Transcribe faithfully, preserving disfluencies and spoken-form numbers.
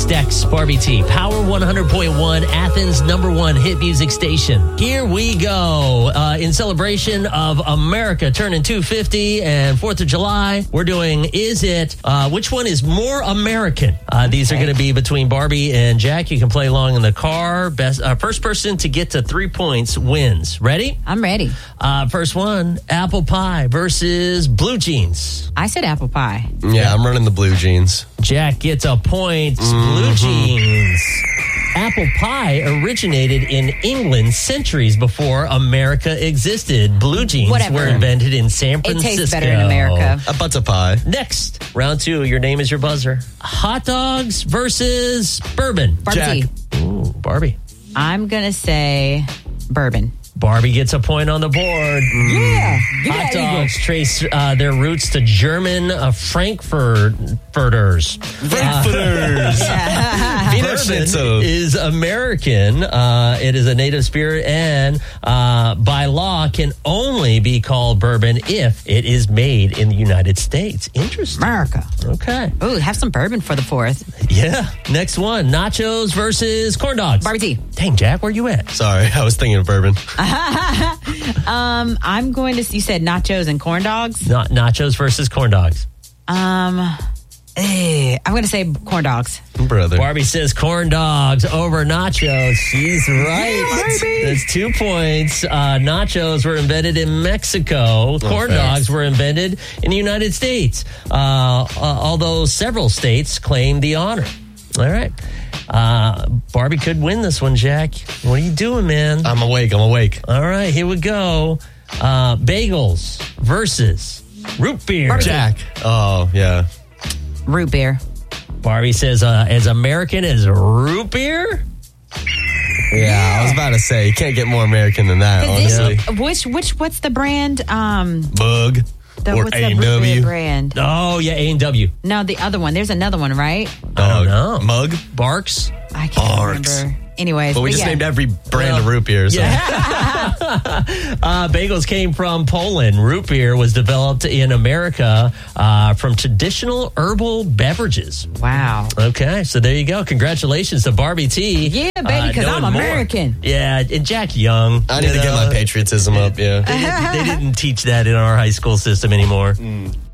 Dex, Barbie T. Power one hundred point one, Athens' number one hit music station. Here we go. Uh, in celebration of America turning two fifty and fourth of July, we're doing Is It? Uh, which one is more American? Uh, these are going to be between Barbie and Jack. You can play along in the car. Best uh, First person to get to three points wins. Ready? I'm ready. Uh, first one, apple pie versus blue jeans. I said apple pie. Yeah, I'm running the blue jeans. Jack gets a point. Mm-hmm. Blue jeans. Apple pie originated in England centuries before America existed. Blue jeans Whatever. were invented in San It Francisco. tastes better in America. A butter pie. Next, round two. Your name is your buzzer. Hot dogs versus bourbon. Barbie. Jack. Ooh, Barbie. I'm going to say bourbon. Barbie gets a point on the board. Yeah. Give Hot that eagle. dogs trace uh, their roots to German uh, Frankfurters. Frankfurters. Wiener Bourbon Schnitzel. is American. Uh, it is a native spirit and uh, by law can only be called bourbon if it is made in the United States. Interesting. America. Okay. Ooh, have some bourbon for the fourth. Yeah. Next one. Nachos versus corn dogs. Barbie T. Dang, Jack, where you at? Sorry, I was thinking of bourbon. um, I'm going to, you said nachos and corn dogs? Na- nachos versus corn dogs. Um, eh, I'm going to say corn dogs. Brother. Barbie says corn dogs over nachos. She's right. Yeah, That's two points. Uh, nachos were invented in Mexico. Corn thanks. dogs were invented in the United States, uh, uh, although several states claim the honor. All right. Uh, Barbie could win this one, Jack. What are you doing, man? I'm awake. I'm awake. All right, here we go. Uh, bagels versus root beer. Barbie. Jack. Oh, yeah. Root beer. Barbie says, uh, as American as root beer? Yeah, I was about to say, you can't get more American than that, This- honestly. Which, which, what's the brand? Um, Bug. the, Or what's A the and root beer W. brand? Oh, yeah, A and W. No, the other one. There's another one, right? I don't know. Mug. Barks? I can't Barks. remember. Anyways, But we just yeah. named every brand Well, of root beer. So. Yeah. uh, bagels came from Poland. Root beer was developed in America uh, from traditional herbal beverages. Wow. Okay, so there you go. Congratulations to Barbie T. Yeah, baby, 'cause knowing I'm more. American. Yeah, and Jack Young. I need you to get know, my patriotism up, yeah. They didn't, they didn't teach that in our high school system anymore.